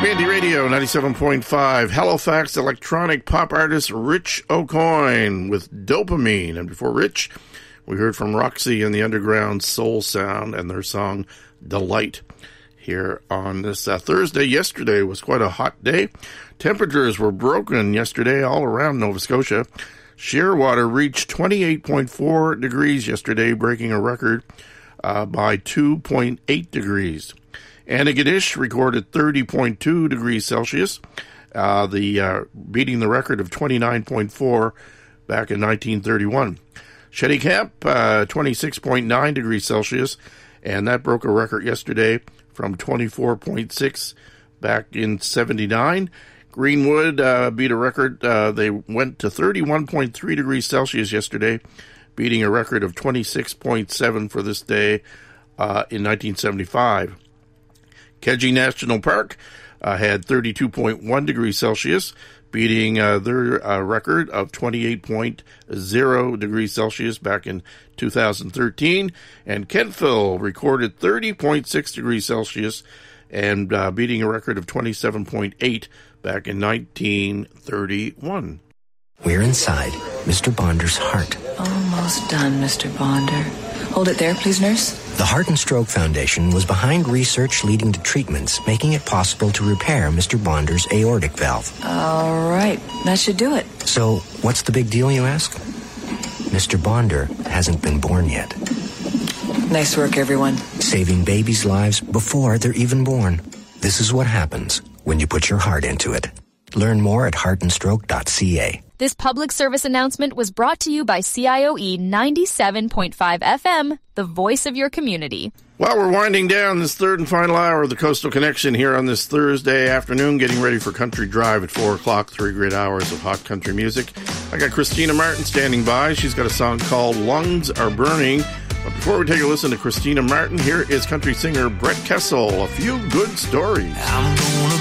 Community Radio 97.5, Halifax electronic pop artist Rich Aucoin with Dopamine. And before Rich, we heard from Roxy and the Underground Soul Sound and their song Delight here on this Thursday. Yesterday was quite a hot day. Temperatures were broken yesterday all around Nova Scotia. Shearwater reached 28.4 degrees yesterday, breaking a record by 2.8 degrees. Antigonish recorded 30.2 degrees Celsius, beating the record of 29.4 back in 1931. Shettycamp, 26.9 degrees Celsius, and that broke a record yesterday from 24.6 back in 79. Greenwood beat a record. They went to 31.3 degrees Celsius yesterday, beating a record of 26.7 for this day in 1975. Keji National Park had 32.1 degrees Celsius, beating their record of 28.0 degrees Celsius back in 2013. And Kentville recorded 30.6 degrees Celsius and beating a record of 27.8 back in 1931. We're inside Mr. Bonder's heart. Almost done, Mr. Bonder. Hold it there, please, nurse. The Heart and Stroke Foundation was behind research leading to treatments making it possible to repair Mr. Bonder's aortic valve. All right, that should do it. So, what's the big deal, you ask? Mr. Bonder hasn't been born yet. Nice work, everyone. Saving babies' lives before they're even born. This is what happens when you put your heart into it. Learn more at heartandstroke.ca. This public service announcement was brought to you by CIOE 97.5 FM, the voice of your community. Well, we're winding down this third and final hour of the Coastal Connection here on this Thursday afternoon, getting ready for Country Drive at 4 o'clock, 3 great hours of hot country music. I got Christina Martin standing by. She's got a song called Lungs Are Burning. But before we take a listen to Christina Martin, here is country singer Brett Kessel, A Few Good Stories. I'm gonna